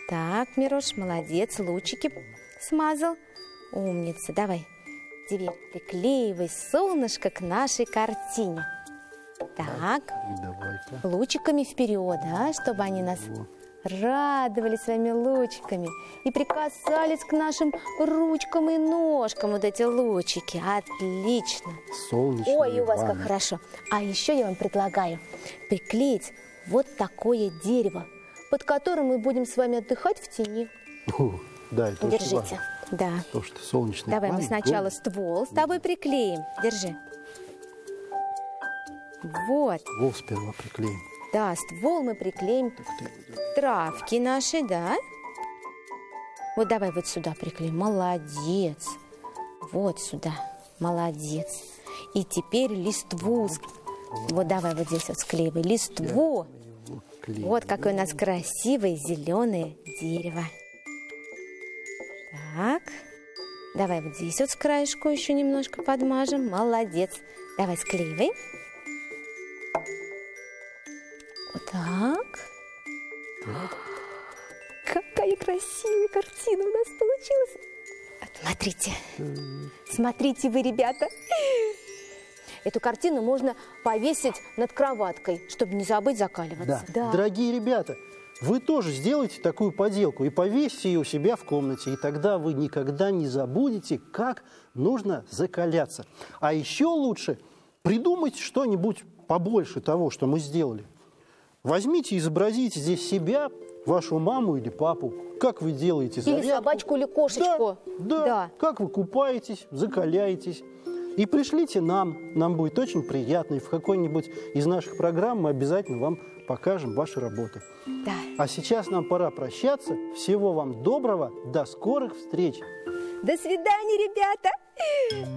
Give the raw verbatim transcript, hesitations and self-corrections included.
Так, Мирош, молодец, лучики смазал. Умница, давай. Теперь приклеивай солнышко к нашей картине. Так, давай-ка. Лучиками вперед, да, чтобы они нас радовали своими лучиками и прикасались к нашим ручкам и ножкам вот эти лучики. Отлично. Солнечные Ой, у вас как ванны. хорошо. А еще я вам предлагаю приклеить вот такое дерево, под которым мы будем с вами отдыхать в тени. О, да, это очень Держите. важно. Да. То, что солнечные Давай мы ванны сначала дома. ствол с тобой приклеим. Держи. Вот. Ствол сперва приклеим. Да, ствол мы приклеим Так ты, травки наши, да? Вот давай вот сюда приклеим. Молодец. Вот сюда. Молодец. И теперь листву. ск- Вот давай вот здесь вот склеивай. Листву. его клеим. Вот какое у нас красивое зеленое дерево. Так. Давай вот здесь вот с краешку еще немножко подмажем. Молодец. Давай склеивай. Вот так. Какая красивая картина у нас получилась. Вот смотрите. Смотрите вы, ребята. Эту картину можно повесить над кроваткой, чтобы не забыть закаливаться. Да. Дорогие ребята, вы тоже сделайте такую поделку и повесьте ее у себя в комнате, и тогда вы никогда не забудете, как нужно закаляться. А еще лучше придумайте что-нибудь побольше того, что мы сделали. Возьмите и изобразите здесь себя, вашу маму или папу. Как вы делаете зарядку. Или собачку, или кошечку. Да, да. Да. Как вы купаетесь, закаляетесь. И пришлите нам, нам будет очень приятно. И в какой-нибудь из наших программ мы обязательно вам покажем ваши работы. Да. А сейчас нам пора прощаться. Всего вам доброго, до скорых встреч. До свидания, ребята.